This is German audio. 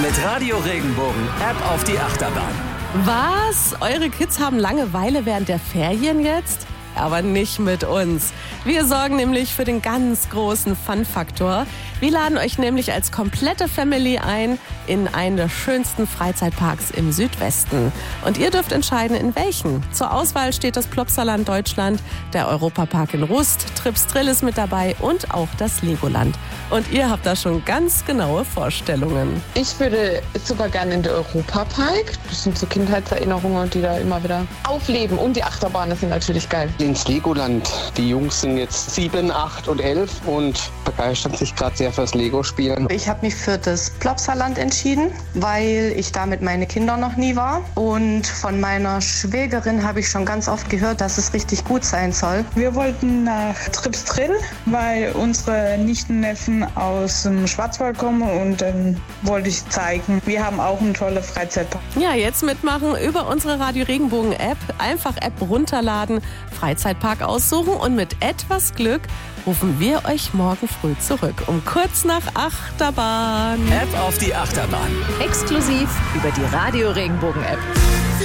Mit Radio Regenbogen App auf die Achterbahn. Was? Eure Kids haben Langeweile während der Ferien jetzt? Aber nicht mit uns. Wir sorgen nämlich für den ganz großen Fun-Faktor. Wir laden euch nämlich als komplette Family ein in einen der schönsten Freizeitparks im Südwesten. Und ihr dürft entscheiden, in welchen. Zur Auswahl steht das Plopsaland Deutschland, der Europapark in Rust, Trips Drill ist mit dabei und auch das Legoland. Und ihr habt da schon ganz genaue Vorstellungen. Ich würde super gerne in den Europapark. Das sind so Kindheitserinnerungen, die da immer wieder aufleben. Und die Achterbahnen sind natürlich geil. Ins Legoland. Die Jungs sind jetzt 7, 8 und 11 und begeistern sich gerade sehr fürs Lego-Spielen. Ich habe mich für das Plopsaland entschieden, weil ich da mit meinen Kindern noch nie war. Und von meiner Schwägerin habe ich schon ganz oft gehört, dass es richtig gut sein soll. Wir wollten nach Trips Drill, weil unsere Nichten-Neffen aus dem Schwarzwald kommen und dann wollte ich zeigen, wir haben auch einen tollen Freizeitpark. Ja, jetzt mitmachen über unsere Radio Regenbogen App. Einfach App runterladen, Freizeitpark aussuchen und mit etwas Glück rufen wir euch morgen früh zurück. Um kurz nach Achterbahn. App auf die Achterbahn. Exklusiv über die Radio Regenbogen App.